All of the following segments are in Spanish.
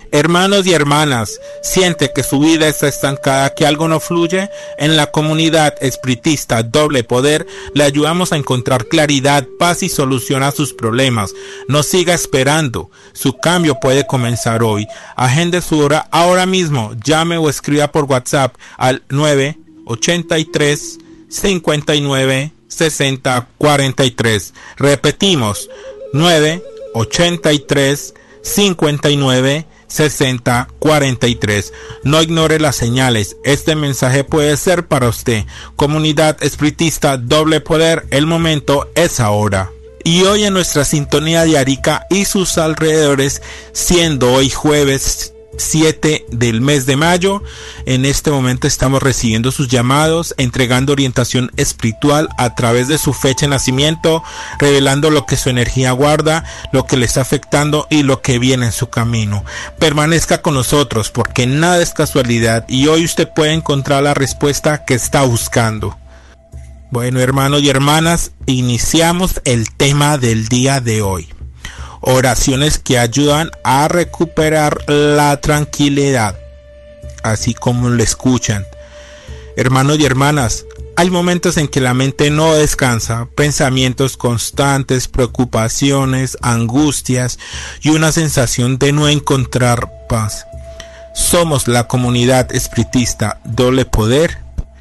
Hermanos y hermanas, ¿siente que su vida está estancada, que algo no fluye? En la comunidad espiritista Doble Poder le ayudamos a encontrar claridad, paz y solución a sus problemas. No siga esperando, su cambio puede comenzar hoy. Agende su hora ahora mismo, llame o escriba por WhatsApp al 983 59 60 43. Repetimos, 983 59 60 43. No ignore las señales. Este mensaje puede ser para usted. Comunidad espiritista Doble Poder, el momento es ahora. Y hoy en nuestra sintonía de Arica y sus alrededores, siendo hoy jueves 7 del mes de mayo, en este momento estamos recibiendo sus llamados, entregando orientación espiritual a través de su fecha de nacimiento, revelando lo que su energía guarda, lo que le está afectando y lo que viene en su camino. Permanezca con nosotros porque nada es casualidad y hoy usted puede encontrar la respuesta que está buscando. Bueno, hermanos y hermanas, iniciamos el tema del día de hoy. Oraciones que ayudan a recuperar la tranquilidad, así como lo escuchan. Hermanos y hermanas, hay momentos en que la mente no descansa, pensamientos constantes, preocupaciones, angustias y una sensación de no encontrar paz. Somos la comunidad espiritista Doble Poder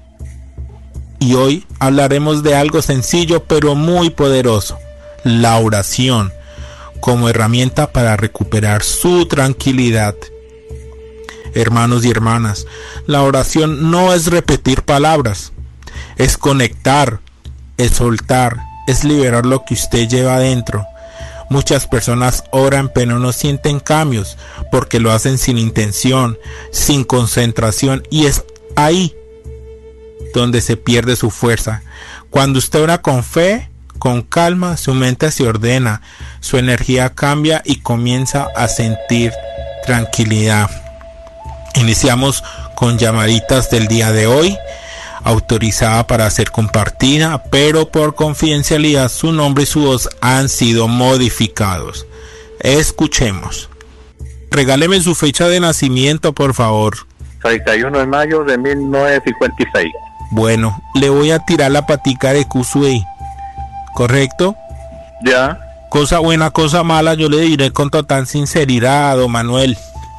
y hoy hablaremos de algo sencillo pero muy poderoso, la oración, como herramienta para recuperar su tranquilidad. Hermanos y hermanas, la oración no es repetir palabras, es conectar, es soltar, es liberar lo que usted lleva adentro. Muchas personas oran pero no sienten cambios porque lo hacen sin intención, sin concentración, y es ahí donde se pierde su fuerza. Cuando usted ora con fe, con calma, su mente se ordena, su energía cambia y comienza a sentir tranquilidad. Iniciamos con llamaditas del día de hoy, autorizada para ser compartida, pero por confidencialidad su nombre y su voz han sido modificados. Escuchemos. Regáleme su fecha de nacimiento, por favor. 31 de mayo de 1956. Bueno, le voy a tirar la patica de Kusui. ¿Correcto? Ya. Cosa buena, cosa mala, yo le diré con total sinceridad, don Manuel.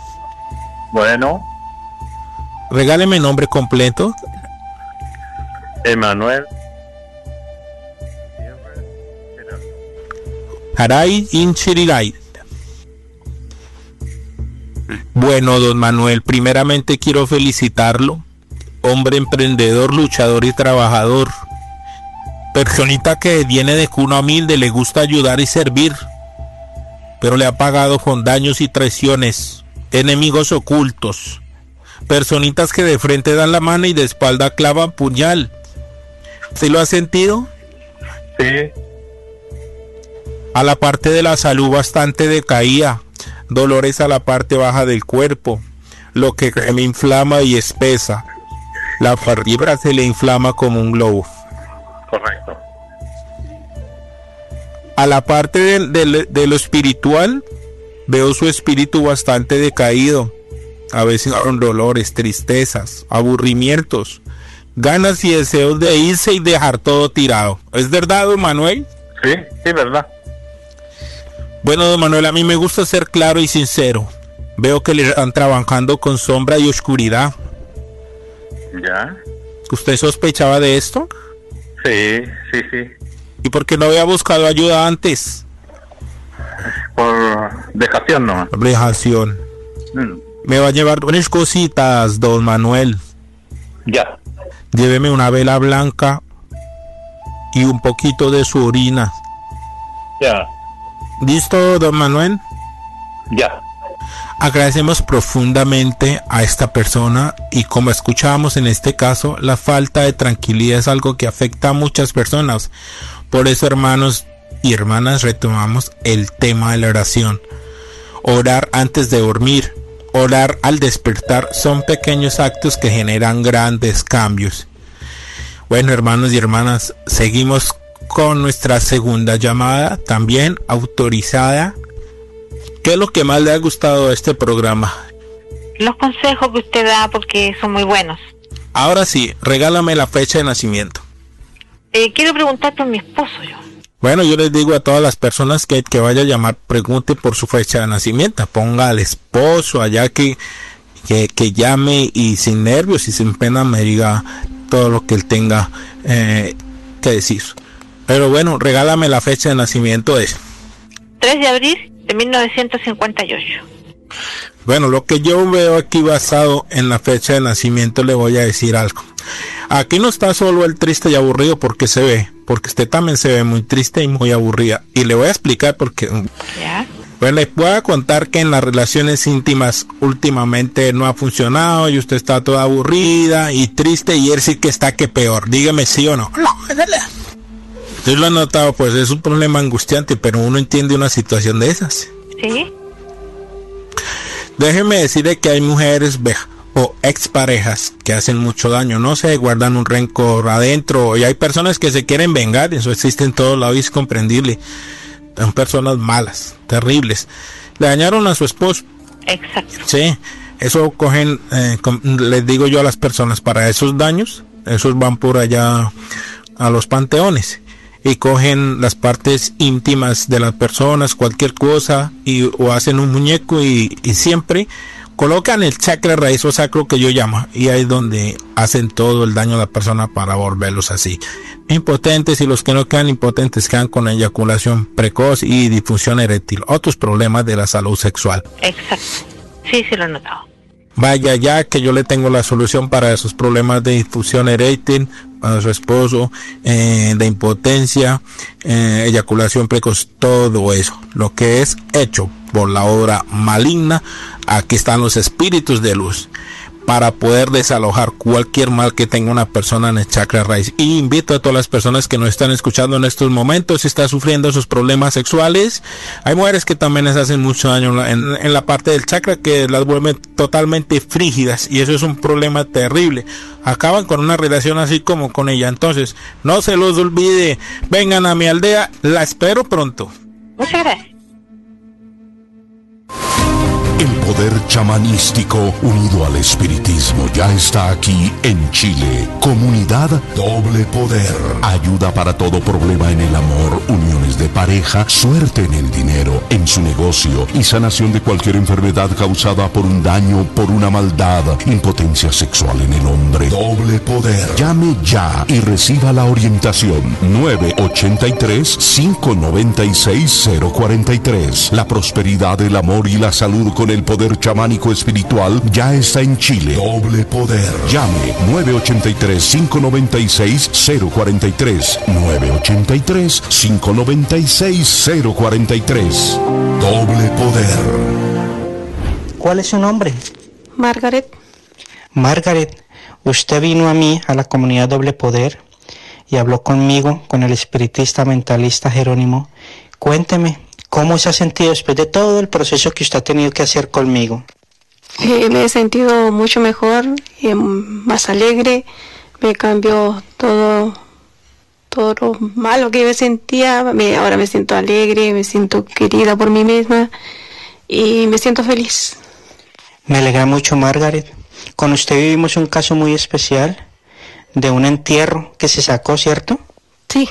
Bueno. Regáleme nombre completo. Emanuel Haray Inchiriray. Bueno, don Manuel, primeramente quiero felicitarlo. Hombre emprendedor, luchador y trabajador. Personita que viene de cuna humilde, le gusta ayudar y servir, pero le ha pagado con daños y traiciones, enemigos ocultos, personitas que de frente dan la mano y de espalda clavan puñal. ¿Sí lo ha sentido? Sí. A la parte de la salud bastante decaída, dolores a la parte baja del cuerpo, lo que me inflama y espesa. La fibra se le inflama como un globo. Correcto. A la parte de lo espiritual, veo su espíritu bastante decaído, a veces con dolores, tristezas, aburrimientos, ganas y deseos de irse y dejar todo tirado. ¿Es verdad, don Manuel? Sí, sí, verdad. Bueno, don Manuel, a mí me gusta ser claro y sincero. Veo que le están trabajando con sombra y oscuridad. Ya. ¿Usted sospechaba de esto? Sí, sí, sí. ¿Y por qué no había buscado ayuda antes? Por dejación nomás. Dejación. Me va a llevar unas cositas, don Manuel. Ya. Lléveme una vela blanca y un poquito de su orina. Ya. ¿Listo, don Manuel? Ya. Agradecemos profundamente a esta persona y como escuchábamos en este caso, la falta de tranquilidad es algo que afecta a muchas personas. Por eso, hermanos y hermanas, retomamos el tema de la oración. Orar antes de dormir, orar al despertar son pequeños actos que generan grandes cambios. Bueno, hermanos y hermanas, seguimos con nuestra segunda llamada, también autorizada. ¿Qué es lo que más le ha gustado de este programa? Los consejos que usted da, porque son muy buenos. Ahora sí, regálame la fecha de nacimiento. Quiero preguntar por mi esposo, yo. Bueno, yo les digo a todas las personas que vaya a llamar, pregunte por su fecha de nacimiento. Ponga al esposo allá que llame y sin nervios y sin pena me diga todo lo que él tenga que decir. Pero bueno, regálame la fecha de nacimiento de 3 de abril de 1958. Bueno, lo que yo veo aquí basado en la fecha de nacimiento, le voy a decir algo. Aquí no está solo el triste y aburrido porque usted también se ve muy triste y muy aburrida. Y le voy a explicar por qué. ¿Ya? Pues les voy a contar que en las relaciones íntimas últimamente no ha funcionado y usted está toda aburrida y triste y él sí que está que peor. Dígame sí o no. No, dale. Usted lo ha notado, pues es un problema angustiante, pero uno entiende una situación de esas. Sí. Déjeme decirle que hay mujeres o exparejas que hacen mucho daño, no se guardan un rencor adentro y hay personas que se quieren vengar, eso existe en todos lados y es comprendible. Son personas malas, terribles. Le dañaron a su esposo. Exacto. Sí, eso cogen, les digo yo a las personas, para esos daños, esos van por allá a los panteones y cogen las partes íntimas de las personas, cualquier cosa, o hacen un muñeco y siempre colocan el chakra raíz o sacro que yo llamo, y ahí es donde hacen todo el daño a la persona para volverlos así impotentes, y los que no quedan impotentes quedan con eyaculación precoz y disfunción eréctil, otros problemas de la salud sexual. Exacto, sí lo he notado. Vaya ya que yo le tengo la solución para esos problemas de disfunción eréctil para su esposo, de impotencia, eyaculación precoz, todo eso, lo que es hecho por la obra maligna. Aquí están los espíritus de luz para poder desalojar cualquier mal que tenga una persona en el chakra raíz. Y invito a todas las personas que nos están escuchando en estos momentos, si está sufriendo sus problemas sexuales, hay mujeres que también les hacen mucho daño en la parte del chakra, que las vuelven totalmente frígidas, y eso es un problema terrible. Acaban con una relación así como con ella. Entonces, no se los olvide, vengan a mi aldea, la espero pronto. Muchas gracias. El poder chamanístico unido al espiritismo ya está aquí en Chile. Comunidad Doble Poder. Ayuda para todo problema en el amor, uniones de pareja, suerte en el dinero, en su negocio y sanación de cualquier enfermedad causada por un daño, por una maldad, impotencia sexual en el hombre. Doble Poder. Llame ya y reciba la orientación. 983-596-043. La prosperidad, el amor y la salud con el poder chamánico espiritual ya está en Chile. Doble Poder. Llame 983-596-043. 983-596-043. Doble Poder. ¿Cuál es su nombre? Margaret. Margaret, usted vino a mí, a la comunidad Doble Poder, y habló conmigo, con el espiritista mentalista Jerónimo. Cuénteme, ¿cómo se ha sentido después de todo el proceso que usted ha tenido que hacer conmigo? Me he sentido mucho mejor, más alegre. Me cambió todo lo malo que yo sentía. Ahora me siento alegre, me siento querida por mí misma y me siento feliz. Me alegra mucho, Margaret. Con usted vivimos un caso muy especial de un entierro que se sacó, ¿cierto? Sí.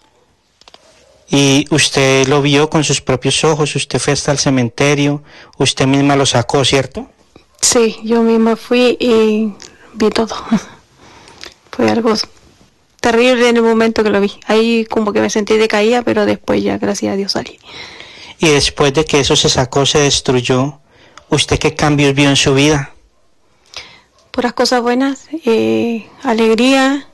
Y usted lo vio con sus propios ojos, usted fue hasta el cementerio, usted misma lo sacó, ¿cierto? Sí, yo misma fui y vi todo. Fue algo terrible en el momento que lo vi. Ahí como que me sentí decaída, pero después ya, gracias a Dios, salí. Y después de que eso se sacó, se destruyó, ¿usted qué cambios vio en su vida? Puras cosas buenas, alegría,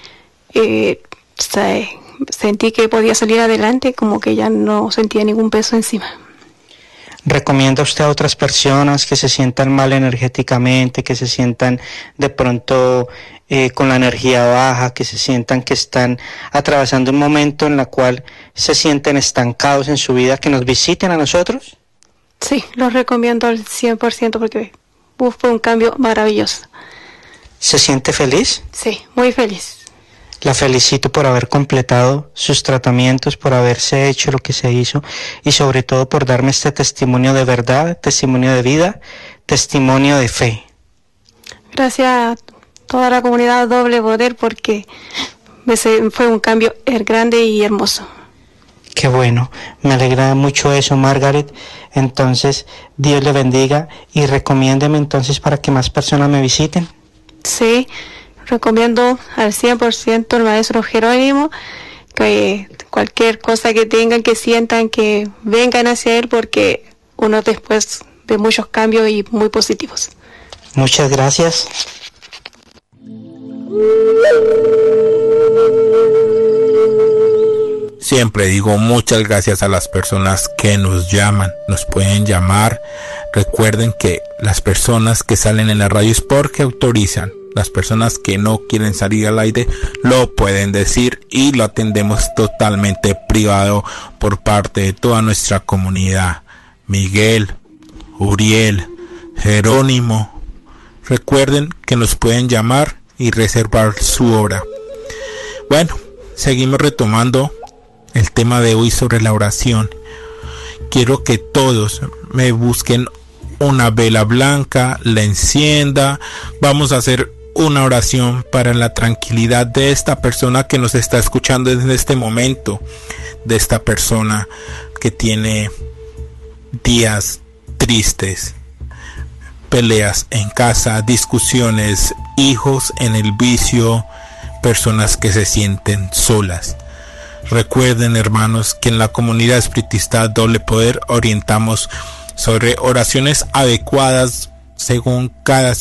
sentí que podía salir adelante, como que ya no sentía ningún peso encima. ¿Recomienda usted a otras personas que se sientan mal energéticamente, que se sientan de pronto con la energía baja, que se sientan que están atravesando un momento en el cual se sienten estancados en su vida, que nos visiten a nosotros? Sí, los recomiendo al 100% porque fue un cambio maravilloso. ¿Se siente feliz? Sí, muy feliz. La felicito por haber completado sus tratamientos, por haberse hecho lo que se hizo y sobre todo por darme este testimonio de verdad, testimonio de vida, testimonio de fe. Gracias a toda la comunidad Doble Poder porque fue un cambio grande y hermoso. Qué bueno, me alegra mucho eso, Margaret. Entonces, Dios le bendiga y recomiéndeme entonces para que más personas me visiten. Sí, recomiendo al 100% el maestro Jerónimo, que cualquier cosa que tengan, que sientan, que vengan hacia él porque uno después de muchos cambios y muy positivos. Muchas gracias. Siempre digo muchas gracias a las personas que nos llaman, nos pueden llamar. Recuerden que las personas que salen en la radio es porque autorizan. Las personas que no quieren salir al aire lo pueden decir y lo atendemos totalmente privado por parte de toda nuestra comunidad. Miguel, Uriel, Jerónimo, recuerden que nos pueden llamar y reservar su hora. Bueno, seguimos retomando el tema de hoy sobre la oración. Quiero que todos me busquen una vela blanca, la encienda. Vamos a hacer una oración para la tranquilidad de esta persona que nos está escuchando en este momento, de esta persona que tiene días tristes, peleas en casa, discusiones, hijos en el vicio, personas que se sienten solas. Recuerden, hermanos, que en la comunidad espiritista Doble Poder orientamos sobre oraciones adecuadas según cada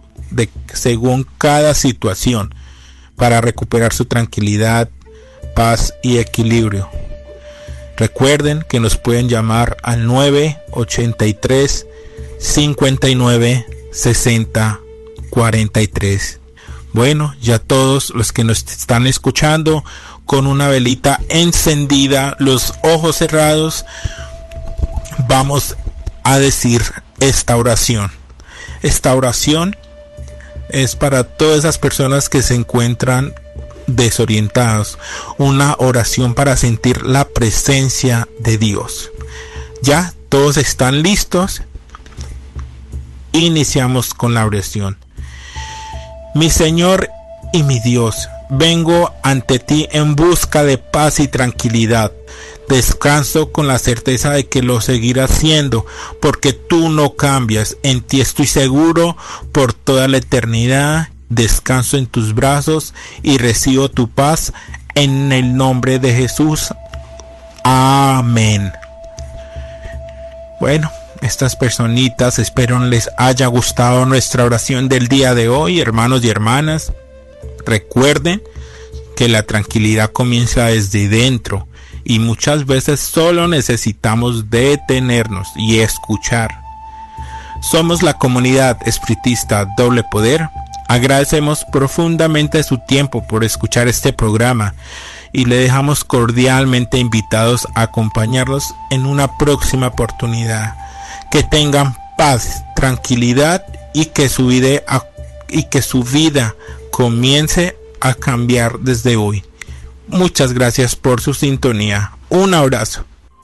situación para recuperar su tranquilidad, paz y equilibrio. Recuerden que nos pueden llamar al 983 59 60 43. Bueno, ya todos los que nos están escuchando, con una velita encendida, los ojos cerrados, vamos a decir esta oración. Esta oración es para todas esas personas que se encuentran desorientados, una oración para sentir la presencia de Dios. Ya todos están listos. Iniciamos con la oración. Mi Señor y mi Dios, vengo ante ti en busca de paz y tranquilidad. Descanso con la certeza de que lo seguirás haciendo, porque tú no cambias. En ti estoy seguro por toda la eternidad. Descanso en tus brazos y recibo tu paz en el nombre de Jesús. Amén. Bueno, estas personitas, espero les haya gustado nuestra oración del día de hoy, hermanos y hermanas. Recuerden que la tranquilidad comienza desde dentro y muchas veces solo necesitamos detenernos y escuchar. Somos la comunidad espiritista Doble Poder. Agradecemos profundamente su tiempo por escuchar este programa y le dejamos cordialmente invitados a acompañarlos en una próxima oportunidad. Que tengan paz, tranquilidad y que su vida comience a cambiar desde hoy. Muchas gracias por su sintonía. Un abrazo.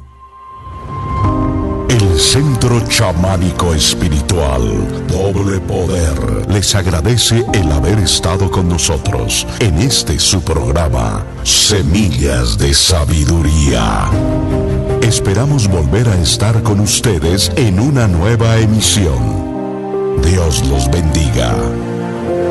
El Centro Chamánico Espiritual Doble Poder les agradece el haber estado con nosotros en este su programa Semillas de Sabiduría. Esperamos volver a estar con ustedes en una nueva emisión. Dios los bendiga.